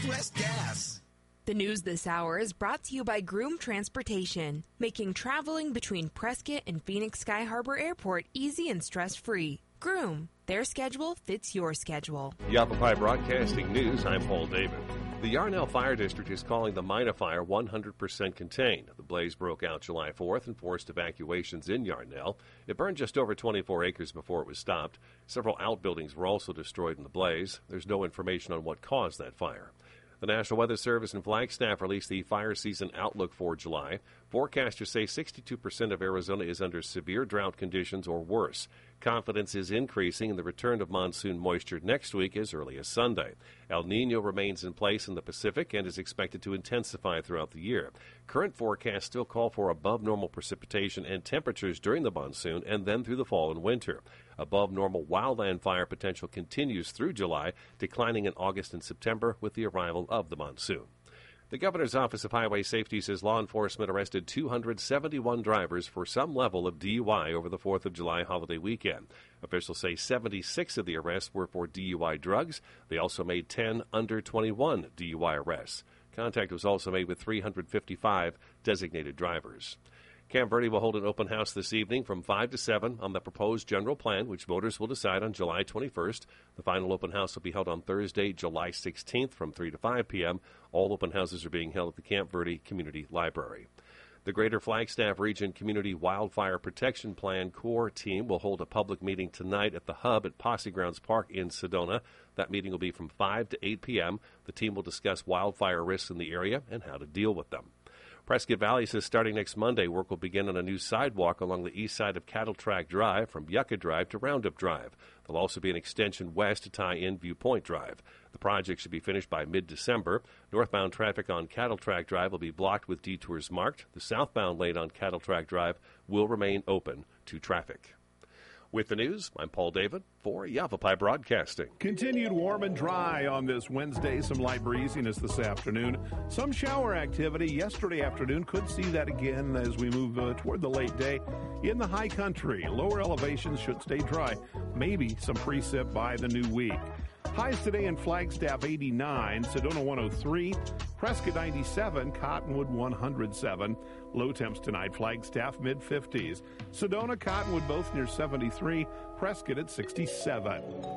Northwest Gas. The news this hour is brought to you by Groom Transportation, making traveling between Prescott and Phoenix Sky Harbor Airport easy and stress-free. Groom, their schedule fits your schedule. Yavapai Broadcasting News, I'm Paul David. The Yarnell Fire District is calling the Mina Fire 100% contained. The blaze broke out July 4th and forced evacuations in Yarnell. It burned just over 24 acres before it was stopped. Several outbuildings were also destroyed in the blaze. There's no information on what caused that fire. The National Weather Service and Flagstaff released the fire season outlook for July. Forecasters say 62% of Arizona is under severe drought conditions or worse. Confidence is increasing in the return of monsoon moisture next week as early as Sunday. El Nino remains in place in the Pacific and is expected to intensify throughout the year. Current forecasts still call for above normal precipitation and temperatures during the monsoon and then through the fall and winter. Above normal wildland fire potential continues through July, declining in August and September with the arrival of the monsoon. The Governor's Office of Highway Safety says law enforcement arrested 271 drivers for some level of DUI over the 4th of July holiday weekend. Officials say 76 of the arrests were for DUI drugs. They also made 10 under 21 DUI arrests. Contact was also made with 355 designated drivers. Camp Verde will hold an open house this evening from 5 to 7 on the proposed general plan, which voters will decide on July 21st. The final open house will be held on Thursday, July 16th from 3 to 5 p.m. All open houses are being held at the Camp Verde Community Library. The Greater Flagstaff Region Community Wildfire Protection Plan Corps team will hold a public meeting tonight at the Hub at Posse Grounds Park in Sedona. That meeting will be from 5 to 8 p.m. The team will discuss wildfire risks in the area and how to deal with them. Prescott Valley says starting next Monday, work will begin on a new sidewalk along the east side of Cattle Track Drive from Yucca Drive to Roundup Drive. There'll also be an extension west to tie in Viewpoint Drive. The project should be finished by mid-December. Northbound traffic on Cattle Track Drive will be blocked with detours marked. The southbound lane on Cattle Track Drive will remain open to traffic. With the news, I'm Paul David for Yavapai Broadcasting. Continued warm and dry on this Wednesday. Some light breeziness this afternoon. Some shower activity yesterday afternoon. Could see that again as we move toward the late day. In the high country, lower elevations should stay dry. Maybe some precip by the new week. Highs today in Flagstaff 89, Sedona 103, Prescott 97, Cottonwood 107. Low temps tonight, Flagstaff mid-50s. Sedona, Cottonwood both near 73, Prescott at 67.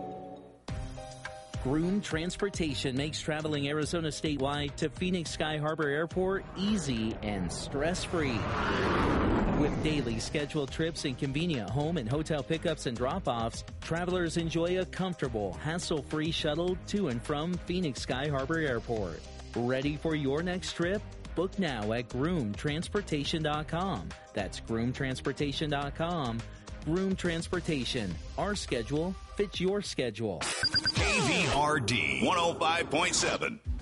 Groom Transportation makes traveling Arizona statewide to Phoenix Sky Harbor Airport easy and stress-free. With daily scheduled trips and convenient home and hotel pickups and drop-offs, travelers enjoy a comfortable, hassle-free shuttle to and from Phoenix Sky Harbor Airport. Ready for your next trip? Book now at groomtransportation.com. That's groomtransportation.com. Groom Transportation. Our schedule fits your schedule. KVRD 105.7.